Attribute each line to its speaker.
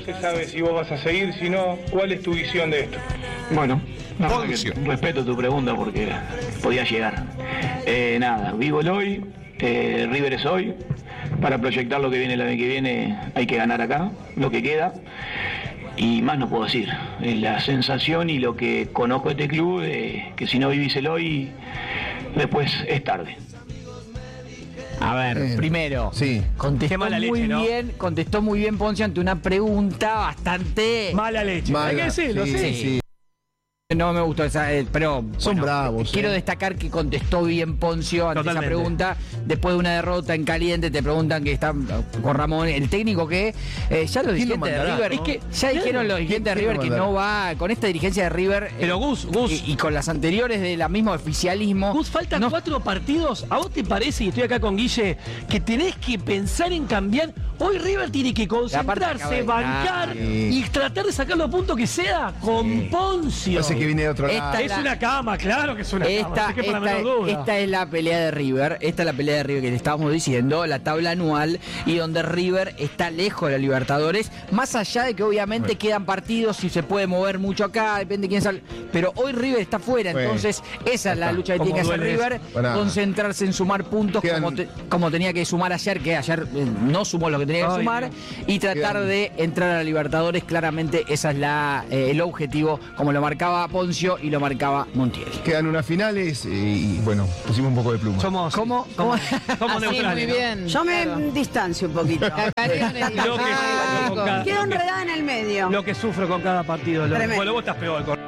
Speaker 1: se sabe si vos vas a seguir, si no, ¿cuál es tu visión de esto?
Speaker 2: Bueno, respeto tu pregunta porque podía llegar. Nada, vivo el hoy, River es hoy. Para proyectar lo que viene el año que viene hay que ganar acá, lo que queda. Y más no puedo decir. Es la sensación y lo que conozco de este club, que si no vivís el hoy, después es tarde.
Speaker 3: A ver, primero,
Speaker 4: sí.
Speaker 3: contestó muy bien Ponce ante una pregunta bastante
Speaker 5: mala leche. Hay que decirlo, sí.
Speaker 3: No me gustó esa, pero
Speaker 4: son bravos.
Speaker 3: Quiero destacar que contestó bien Poncio ante esa pregunta. Después de una derrota en caliente, te preguntan que está con Ramón, el técnico que ya los dirigentes de River, es que ya dijeron los dirigentes de River que no va con esta dirigencia de River.
Speaker 5: Pero Gus
Speaker 3: y con las anteriores de la misma oficialismo.
Speaker 5: Gus, faltan 4 partidos. ¿A vos te parece, y estoy acá con Guille, que tenés que pensar en cambiar? Hoy River tiene que concentrarse, bancar y tratar de sacar los puntos que sea con Poncio.
Speaker 4: Que viene de otro lado.
Speaker 5: Es una cama, claro que es una cama.
Speaker 3: Esta es la pelea de River. Esta es la pelea de River que te estábamos diciendo, la tabla anual, y donde River está lejos de la Libertadores, más allá de que obviamente quedan partidos y se puede mover mucho acá, depende de quién sale. Pero hoy River está fuera, entonces esa es la lucha que tiene que hacer River, concentrarse en sumar puntos como tenía que sumar ayer, que ayer no sumó lo que tenía que sumar, y tratar de entrar a la Libertadores. Claramente esa es el objetivo, como lo marcaba Poncio y lo marcaba Montiel.
Speaker 4: Quedan unas finales y bueno, pusimos un poco de pluma.
Speaker 5: Somos neutrales.
Speaker 6: Muy bien. Yo me distancio un poquito. Quedo enredada en el medio.
Speaker 5: Lo que sufro con cada partido. Bueno, vos estás peor.